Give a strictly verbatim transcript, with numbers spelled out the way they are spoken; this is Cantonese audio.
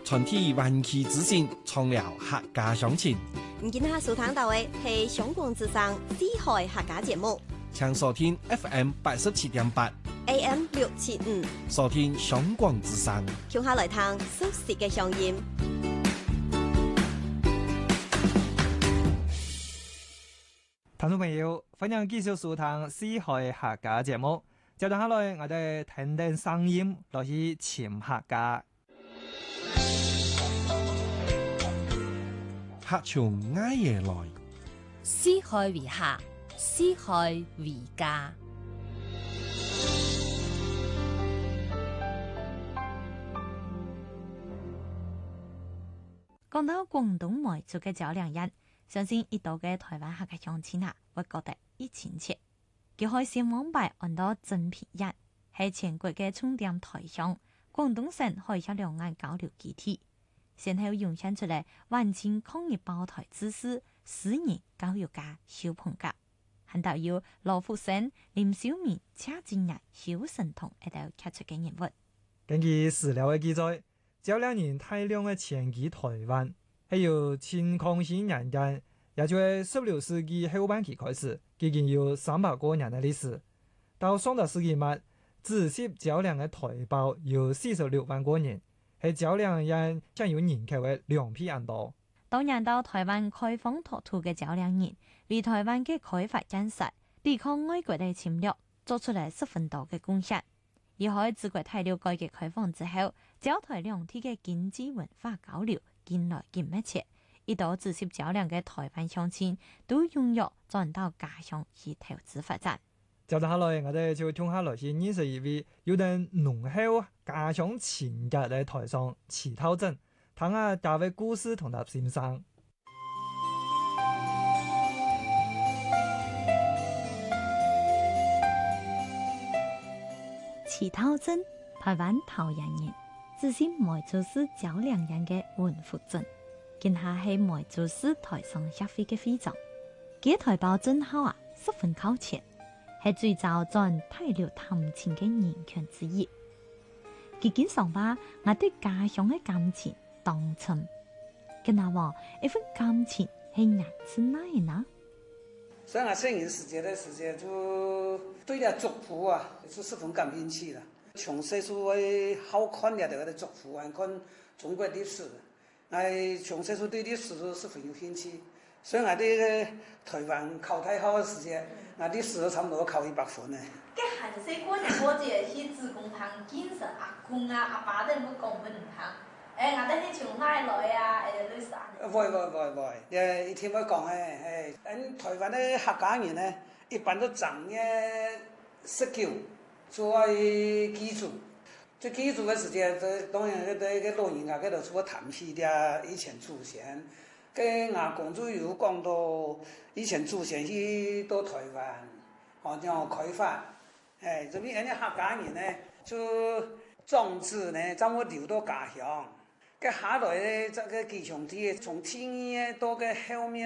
全體灣區之星，創了客家鄉情。 唔見下收聽到嘅係香港之聲四海客家節目， 請收聽 F M 八十七點八 A M 六七五， 收聽香港之聲。 聽下來聽熟悉嘅聲音。 聽眾朋友，歡迎繼續收聽四海客家節目。接住下來，我哋聽聽聲音，落去潛客家。 客從挨夜來， 四海為客，四海為家。講到廣東梅族嘅較量人，相信一度嘅台灣客家鄉親啊，會覺得一親切。佢開先往拜按到真皮人，係全國嘅重點台商，廣東省海峽兩岸交流基地，先後湧現出嚟萬千抗日保台志士、詩人、教育家、小朋友，還到有羅福生、林小明、車進仁、小神童一道傑出嘅人物。 根據史料嘅記載，較量人大量嘅遷居台灣，係由清康熙年間，也就係十六世紀後半期開始，已經有三百多年嘅歷史。到上個世紀末，直系較量嘅台胞有四十六萬多人，係較量人佔有人口嘅兩倍咁多。 當年到台灣開荒拓土嘅較量人，為台灣嘅開發建設、抵抗外國嘅侵略，做出嚟十分多嘅貢獻。而喺自國大陸改革開放之後，較台兩地嘅經濟文化交流越來越密切，一度直系較量嘅台灣鄉親都踴躍轉到家鄉去投資發展。 接住下來，我哋就聽下來先認識一位有啲濃厚家鄉情結嘅台商齊頭珍，聽下大位故事同他先生。 齊頭珍，台灣桃園人，自是梅州市較量人嘅文福鎮，今下係梅州市台商協會嘅會長。佢台胞證號啊，十分靠前，係最早轉大陸探親嘅人權之一。佢經常話我對家鄉嘅感情當真，跟他話一份感情係源自哪呢？ 所以我攝影時間的時間就對啲族譜啊，是十分感興趣的。從細數我好看嘅嗰啲族譜啊，看中國歷史，我從細數對歷史都十分有興趣。所以我啲台灣考太考嘅時間，我歷史都差唔多考一百分咧。 嘅韓式過年過節去子宮堂見神阿公啊阿爸都冇講唔行。誒，我哋去從奶來啊，誒類似啊。 會會會會，誒一聽我講誒，誒，咁台灣啲客家人咧，一般都長嘅十九作為基礎，最基礎嘅時間，就當然嗰啲個老人家嗰度做談起啲以前祖先，跟阿公就有講到以前祖先去到台灣，好像開發，誒，這邊人啲客家人咧，就種子咧，將我留到家鄉。嘅下來咧，這個基礎地從天呢到嘅後面。